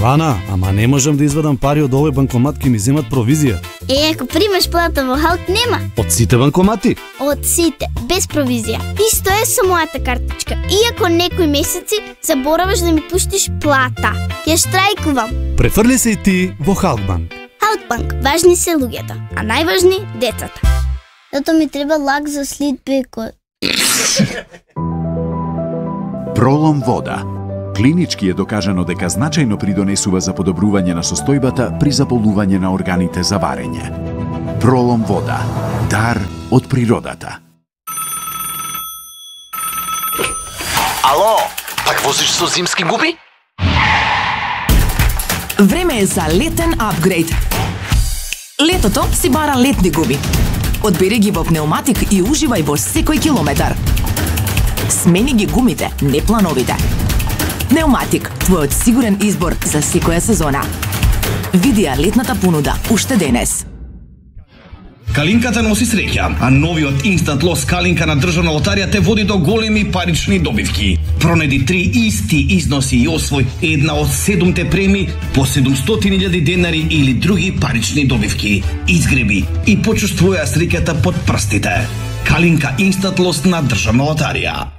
Лана, ама не можам да извадам пари од овој банкомат, ки ми земат провизија. Ако примаш плата во Халк, нема. Од сите банкомати? Од сите, без провизија. Исто е со мојата картичка. Иако некои месеци забораваш да ми пуштиш плата. Ја штрајкувам. Префрли се и ти во Халкбанк. Халкбанк, важни се луѓето, а најважни децата. Зато ми треба лак за слитбекот. Пролом вода. Клинички е докажано дека значајно придонесува за подобрување на состојбата при заболување на органите за варење. Пролом вода. Дар од природата. Ало, пак возиш со зимски губи? Време е за летен апгрейд. Летото си бара летни губи. Одбери ги во пнеуматик и уживај во секој километар. Смени ги гумите, не плановите. Пнеуматик, твојот сигурен избор за секоја сезона. Види ја летната понуда уште денес. Калинката носи среќа, а новиот Instant Loss Калинка на Државна лотарија те води до големи парични добивки. Пронеди 3 исти износи и освој една од 7 премии по 700.000 денари или други парични добивки. Изгреби и почувствувај среќата под прстите. Калинка Instant Loss на Државна лотарија.